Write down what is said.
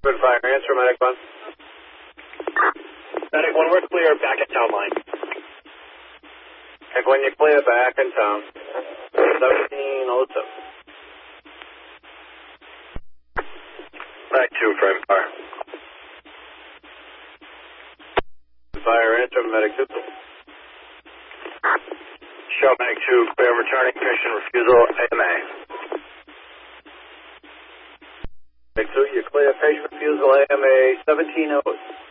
Good fire. Answer, Medic 1. Medic 1, we're clear. Back at town line. Medic 1, you're clear. Back in town. 1707. Back 2, frame fire. Fire, answer, Medic 2. Show Medic 2, clear, returning mission refusal, AMA. Medic 2, you're clear, patient refusal, AMA 1708.